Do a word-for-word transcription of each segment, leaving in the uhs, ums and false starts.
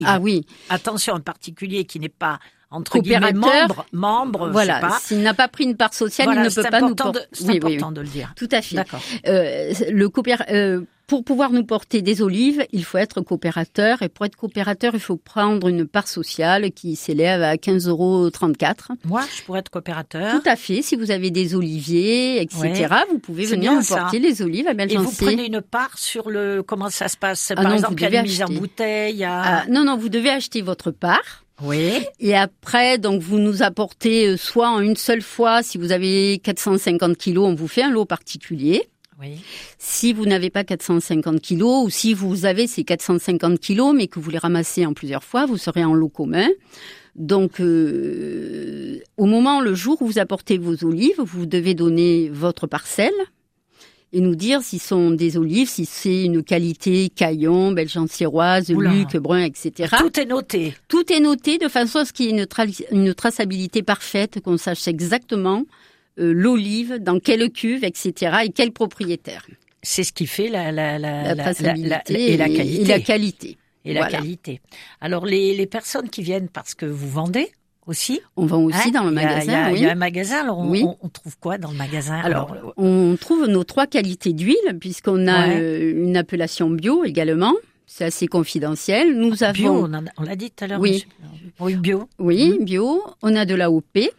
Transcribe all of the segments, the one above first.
Ah oui. Attention, un particulier qui n'est pas entre guillemets membre, membre, voilà, je sais pas. S'il n'a pas pris une part sociale, voilà, il ne peut pas nous porter. C'est oui, important oui, oui. de le dire. Tout à fait. D'accord. Euh, le coopéra... euh, pour pouvoir nous porter des olives, il faut être coopérateur. Et pour être coopérateur, il faut prendre une part sociale qui s'élève à quinze euros trente-quatre. Moi, je pourrais être coopérateur. Tout à fait. Si vous avez des oliviers, et cetera, ouais. vous pouvez C'est venir nous ça. porter les olives à Belgency. Et vous prenez une part sur le... Comment ça se passe? Ah Par non, exemple, il y a une mise en acheter. bouteille. À... Ah, non, non, vous devez acheter votre part. Oui. Et après, donc, vous nous apportez soit en une seule fois, si vous avez quatre cent cinquante kilos, on vous fait un lot particulier. Oui. Si vous n'avez pas quatre cent cinquante kilos, ou si vous avez ces quatre cent cinquante kilos, mais que vous les ramassez en plusieurs fois, vous serez en lot commun. Donc, euh, au moment, le jour où vous apportez vos olives, vous devez donner votre parcelle et nous dire si ce sont des olives, si c'est une qualité Caillon, Belgensiroise, Luc, Brun, et cetera. Tout est noté. Tout est noté de façon à ce qu'il y ait une, tra- une traçabilité parfaite, qu'on sache exactement euh, l'olive, dans quelle cuve, et cetera, et quel propriétaire. C'est ce qui fait la, la, la, la traçabilité la, la, la, et la qualité. Et la qualité. Et la voilà. qualité. Alors, les, les personnes qui viennent parce que vous vendez aussi. On vend aussi hein, dans le magasin. Il y a, oui. il y a un magasin. Alors, on, oui. on, on trouve quoi dans le magasin? Alors, alors, on trouve nos trois qualités d'huile, puisqu'on a ouais. euh, une appellation bio également. C'est assez confidentiel. Nous avons. Bio, on, a, on l'a dit tout à l'heure. Oui. Oui, bio. Oui, mmh. bio. On a de l'A O P.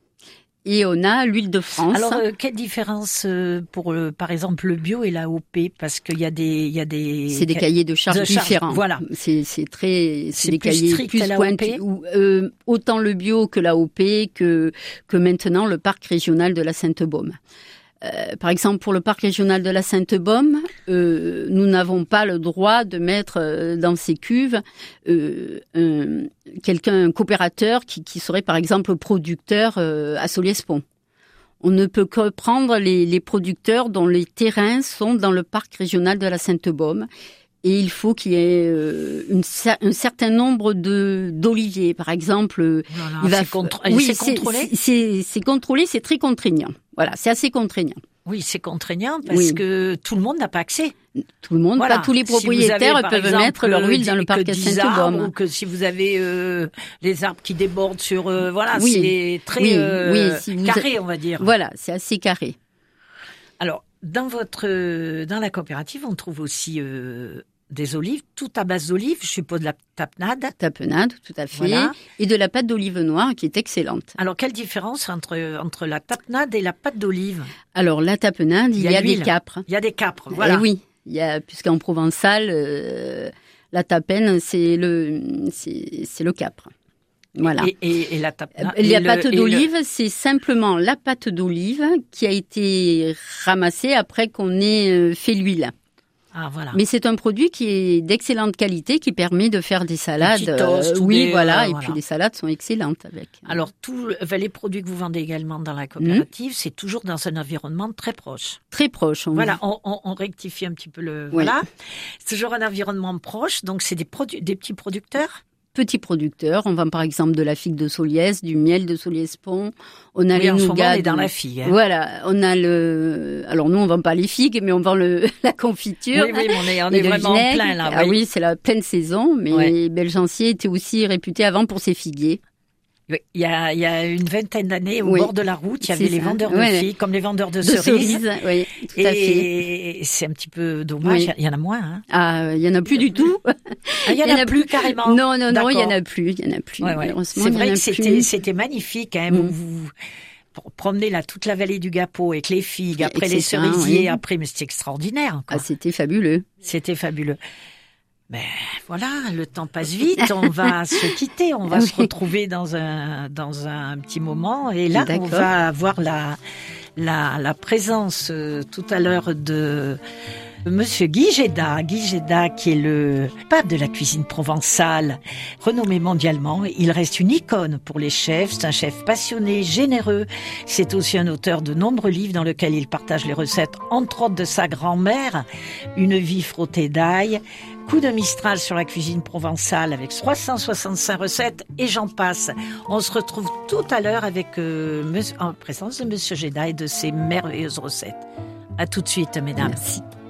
Et on a l'huile de France. Alors, euh, quelle différence euh, pour, euh, par exemple, le bio et l'A O P? Parce qu'il y a des, il y a des. C'est des cahiers de charges différents. Voilà. C'est, c'est très, c'est, c'est des plus cahiers strict plus pointus. Euh, autant le bio que l'A O P que que maintenant le parc régional de la Sainte-Baume. Euh, par exemple, pour le parc régional de la Sainte-Baume, euh, nous n'avons pas le droit de mettre euh, dans ces cuves euh, un, quelqu'un, un coopérateur qui, qui serait par exemple producteur euh, à Soliespont. On ne peut que prendre les, les producteurs dont les terrains sont dans le parc régional de la Sainte-Baume. Et il faut qu'il y ait euh, une, un certain nombre de d'oliviers, par exemple. Voilà, il va c'est, contre... oui, c'est contrôlé. C'est, c'est, c'est contrôlé, c'est très contraignant. Voilà, c'est assez contraignant. Oui, c'est contraignant parce oui. que tout le monde n'a pas accès. Tout le monde, voilà. Pas tous les propriétaires si avez, peuvent exemple, mettre leur huile dans le parc à Sainte-Baume. Ou que si vous avez euh, les arbres qui débordent sur, euh, voilà, oui. c'est très oui. Euh, oui, si vous... carré, on va dire. Voilà, c'est assez carré. Alors, dans votre, dans la coopérative, on trouve aussi euh, des olives, tout à base d'olives, je suppose de la tapenade. Tapenade, tout à fait. Voilà. Et de la pâte d'olive noire qui est excellente. Alors, quelle différence entre, entre la tapenade et la pâte d'olive? Alors, la tapenade, il y a, il y a des capres. Il y a des capres, voilà. Et oui, il y a, puisqu'en provençal, euh, la tapenne, c'est le, c'est, c'est le capre. Voilà. Et, et, et la tapenade. La pâte d'olive, le... c'est simplement la pâte d'olive qui a été ramassée après qu'on ait fait l'huile. Ah, voilà. Mais c'est un produit qui est d'excellente qualité, qui permet de faire des salades. Des toasts, euh, oui, des, voilà. euh, et voilà. puis les salades sont excellentes avec. Alors, tous les produits que vous vendez également dans la coopérative, mmh. c'est toujours dans un environnement très proche. Très proche. On voilà, on, on, on rectifie un petit peu le. Oui. Voilà. C'est toujours un environnement proche, donc c'est des, produ- des petits producteurs. Petits producteurs, on vend par exemple de la figue de Soliès, du miel de Soliespont, on a oui, les en nougats. On est dans la figue. Hein. Voilà, on a le. Alors nous on vend pas les figues, mais on vend le la confiture. Oui, oui, mais on est on est vraiment en plein là. Ah oui, oui c'est la pleine saison, mais ouais. Belgency était aussi réputé avant pour ses figuiers. Oui, il y a il y a une vingtaine d'années au oui. bord de la route, il y avait c'est les ça. vendeurs de ouais. figues comme les vendeurs de, de cerises. cerises. Oui, tout et à fait. Et c'est un petit peu dommage. Il oui. y en a moins. Hein. Ah, il y en a plus du tout. Ah, il y en, y en a, a plus, plus carrément. Non, non, non, il y en a plus. Il y en a plus. Ouais, ouais. C'est vrai que c'était plus. c'était magnifique. Hein, mm. Vous vous promenez là toute la vallée du Gapot avec les figues, après les cerisiers, oui. après, mais c'était extraordinaire. Quoi. Ah, c'était fabuleux. C'était fabuleux. Ben voilà, le temps passe vite, on va se quitter, on va oui. se retrouver dans un dans un petit moment et là D'accord. on va avoir la la la présence euh, tout à l'heure de Monsieur Guy Géda, Guy Géda qui est le pape de la cuisine provençale, renommé mondialement. Il reste une icône pour les chefs, c'est un chef passionné, généreux. C'est aussi un auteur de nombreux livres dans lesquels il partage les recettes, entre autres de sa grand-mère, Une vie frottée d'ail, Coup de Mistral sur la cuisine provençale avec trois cent soixante-cinq recettes et j'en passe. On se retrouve tout à l'heure avec euh, en présence de Monsieur Géda et de ses merveilleuses recettes. À tout de suite, mesdames. Merci.